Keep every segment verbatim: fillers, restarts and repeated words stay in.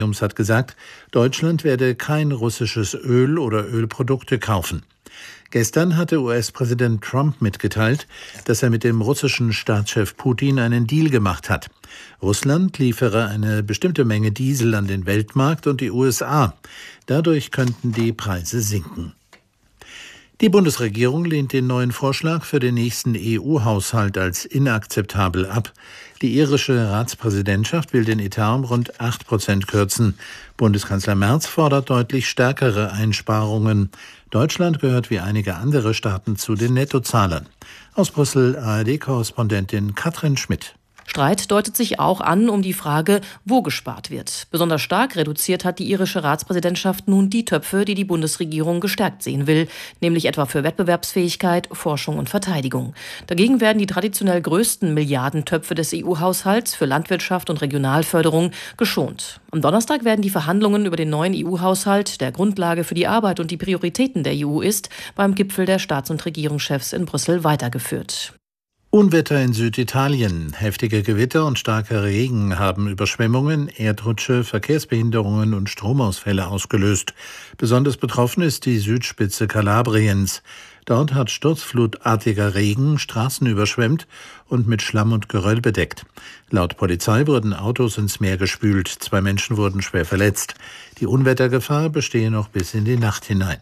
hat gesagt, Deutschland werde kein russisches Öl oder Ölprodukte kaufen. Gestern hatte U S-Präsident Trump mitgeteilt, dass er mit dem russischen Staatschef Putin einen Deal gemacht hat. Russland liefere eine bestimmte Menge Diesel an den Weltmarkt und die U S A. Dadurch könnten die Preise sinken. Die Bundesregierung lehnt den neuen Vorschlag für den nächsten E U-Haushalt als inakzeptabel ab. Die irische Ratspräsidentschaft will den Etat um rund acht Prozent kürzen. Bundeskanzler Merz fordert deutlich stärkere Einsparungen. Deutschland gehört wie einige andere Staaten zu den Nettozahlern. Aus Brüssel A R D-Korrespondentin Katrin Schmidt. Streit deutet sich auch an um die Frage, wo gespart wird. Besonders stark reduziert hat die irische Ratspräsidentschaft nun die Töpfe, die die Bundesregierung gestärkt sehen will, nämlich etwa für Wettbewerbsfähigkeit, Forschung und Verteidigung. Dagegen werden die traditionell größten Milliardentöpfe des E U-Haushalts für Landwirtschaft und Regionalförderung geschont. Am Donnerstag werden die Verhandlungen über den neuen E U-Haushalt, der Grundlage für die Arbeit und die Prioritäten der E U ist, beim Gipfel der Staats- und Regierungschefs in Brüssel weitergeführt. Unwetter in Süditalien. Heftige Gewitter und starker Regen haben Überschwemmungen, Erdrutsche, Verkehrsbehinderungen und Stromausfälle ausgelöst. Besonders betroffen ist die Südspitze Kalabriens. Dort hat sturzflutartiger Regen Straßen überschwemmt und mit Schlamm und Geröll bedeckt. Laut Polizei wurden Autos ins Meer gespült. Zwei Menschen wurden schwer verletzt. Die Unwettergefahr bestehe noch bis in die Nacht hinein.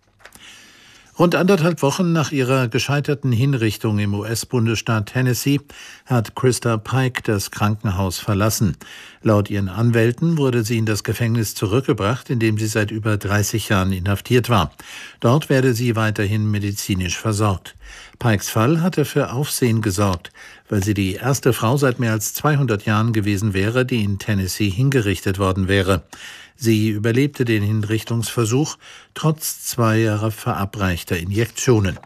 Rund anderthalb Wochen nach ihrer gescheiterten Hinrichtung im U S-Bundesstaat Tennessee hat Christa Pike das Krankenhaus verlassen. Laut ihren Anwälten wurde sie in das Gefängnis zurückgebracht, in dem sie seit über dreißig Jahren inhaftiert war. Dort werde sie weiterhin medizinisch versorgt. Pikes Fall hatte für Aufsehen gesorgt, weil sie die erste Frau seit mehr als zweihundert Jahren gewesen wäre, die in Tennessee hingerichtet worden wäre. Sie überlebte den Hinrichtungsversuch trotz zweier verabreichter Injektionen.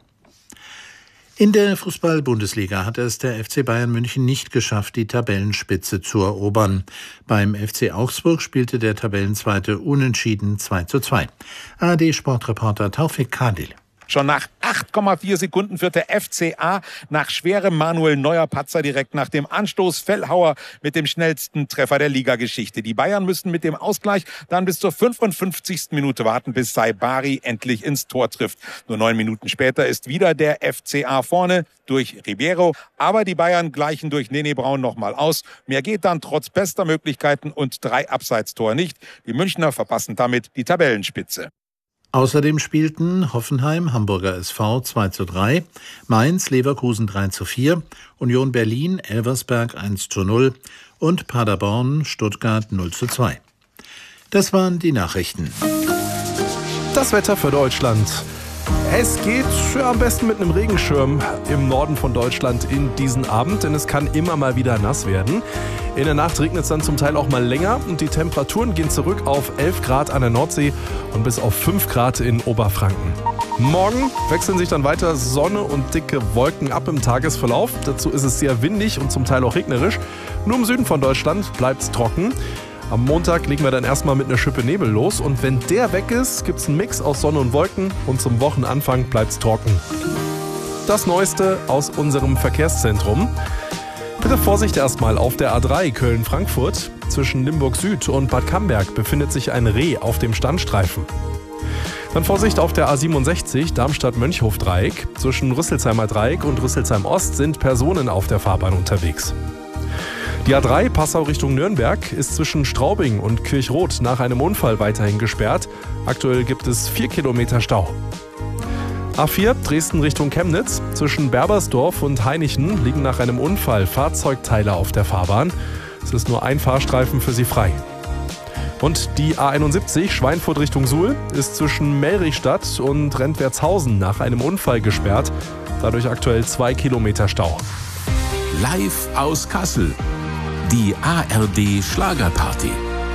In der Fußball-Bundesliga hat es der F C Bayern München nicht geschafft, die Tabellenspitze zu erobern. Beim F C Augsburg spielte der Tabellenzweite unentschieden zwei zu zwei. A R D-Sportreporter Taufik Kadil. Schon nach acht Komma vier Sekunden führt der F C A nach schwerem Manuel Neuer-Patzer direkt nach dem Anstoß Fellhauer mit dem schnellsten Treffer der Ligageschichte. Die Bayern müssen mit dem Ausgleich dann bis zur fünfundfünfzigsten Minute warten, bis Saibari endlich ins Tor trifft. Nur neun Minuten später ist wieder der F C A vorne durch Ribeiro. Aber die Bayern gleichen durch Nene Braun nochmal aus. Mehr geht dann trotz bester Möglichkeiten und drei Abseitstore nicht. Die Münchner verpassen damit die Tabellenspitze. Außerdem spielten Hoffenheim, Hamburger S V zwei zu drei, Mainz, Leverkusen drei zu vier, Union Berlin, Elversberg eins zu null und Paderborn, Stuttgart null zu zwei. Das waren die Nachrichten. Das Wetter für Deutschland. Es geht ja, am besten mit einem Regenschirm im Norden von Deutschland in diesen Abend, denn es kann immer mal wieder nass werden. In der Nacht regnet es dann zum Teil auch mal länger und die Temperaturen gehen zurück auf elf Grad an der Nordsee und bis auf fünf Grad in Oberfranken. Morgen wechseln sich dann weiter Sonne und dicke Wolken ab im Tagesverlauf. Dazu ist es sehr windig und zum Teil auch regnerisch. Nur im Süden von Deutschland bleibt es trocken. Am Montag legen wir dann erstmal mit einer Schippe Nebel los und wenn der weg ist, gibt es einen Mix aus Sonne und Wolken und zum Wochenanfang bleibt es trocken. Das Neueste aus unserem Verkehrszentrum. Bitte Vorsicht erstmal auf der A drei Köln-Frankfurt. Zwischen Limburg Süd und Bad Camberg befindet sich ein Reh auf dem Standstreifen. Dann Vorsicht auf der A siebenundsechzig Darmstadt-Mönchhof-Dreieck. Zwischen Rüsselsheimer Dreieck und Rüsselsheim Ost sind Personen auf der Fahrbahn unterwegs. Die A drei Passau Richtung Nürnberg ist zwischen Straubing und Kirchroth nach einem Unfall weiterhin gesperrt. Aktuell gibt es vier Kilometer Stau. A vier Dresden Richtung Chemnitz. Zwischen Berbersdorf und Hainichen liegen nach einem Unfall Fahrzeugteile auf der Fahrbahn. Es ist nur ein Fahrstreifen für sie frei. Und die A einundsiebzig Schweinfurt Richtung Suhl ist zwischen Melrichstadt und Rentwertshausen nach einem Unfall gesperrt. Dadurch aktuell zwei Kilometer Stau. Live aus Kassel. Die A R D Schlagerparty.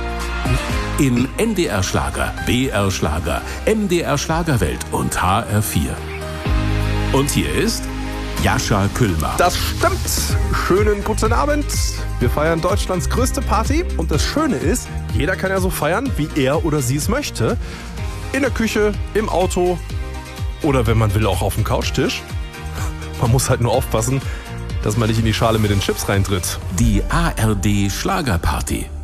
In N D R Schlager, B R Schlager, M D R Schlagerwelt und H R vier. Und hier ist Jascha Küllmer. Das stimmt. Schönen guten Abend. Wir feiern Deutschlands größte Party. Und das Schöne ist, jeder kann ja so feiern, wie er oder sie es möchte. In der Küche, im Auto oder wenn man will auch auf dem Couchtisch. Man muss halt nur aufpassen, dass man nicht in die Schale mit den Chips reintritt. Die A R D Schlagerparty.